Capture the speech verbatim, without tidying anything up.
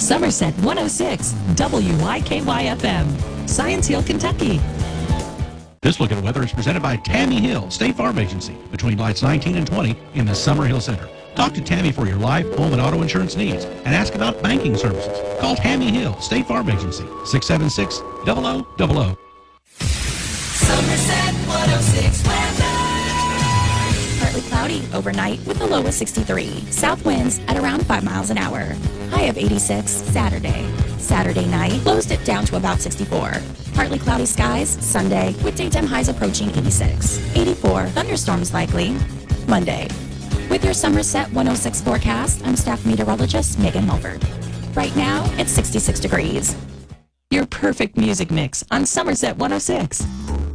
Somerset one oh six, W Y K Y F M, Science Hill, Kentucky. This look at weather is presented by Tammy Hill State Farm Agency between lights nineteen and twenty in the Summer Hill Center. Talk to Tammy for your life, home, and auto insurance needs and ask about banking services. Call Tammy Hill State Farm Agency, six seven six, zero zero zero zero. Somerset one oh six weather. Partly cloudy overnight with a low of sixty-three. South winds at around five miles an hour. High of eighty-six Saturday. Saturday night, lows dip down to about sixty-four. Partly cloudy skies Sunday with daytime highs approaching eighty-six. eighty-four, thunderstorms likely Monday. With your Somerset one oh six forecast, I'm staff meteorologist Megan Mulford. Right now, it's sixty-six degrees. Your perfect music mix on Somerset one oh six.